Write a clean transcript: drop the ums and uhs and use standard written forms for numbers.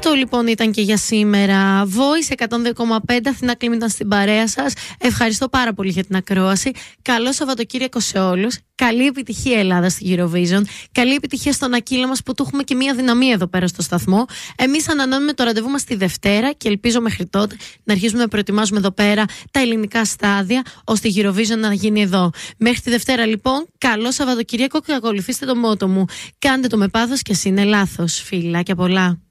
Αυτό λοιπόν ήταν και για σήμερα. Voice 102,5 Αθηνά Κλίμη ήταν στην παρέα σας. Ευχαριστώ πάρα πολύ για την ακρόαση. Καλό Σαββατοκύριακο σε όλους. Καλή επιτυχία Ελλάδα στη Eurovision. Καλή επιτυχία στον Ακύλα μας που του έχουμε και μία δυναμία εδώ πέρα στο σταθμό. Εμείς ανανεώνουμε το ραντεβού μας τη Δευτέρα και ελπίζω μέχρι τότε να αρχίσουμε να προετοιμάζουμε εδώ πέρα τα ελληνικά στάδια ώστε η Eurovision να γίνει εδώ. Μέχρι τη Δευτέρα λοιπόν, καλό Σαββατοκύριακο και ακολουθήστε το μότο μου. Κάντε το με πάθος και ας είναι λάθος. Φιλάκια πολλά.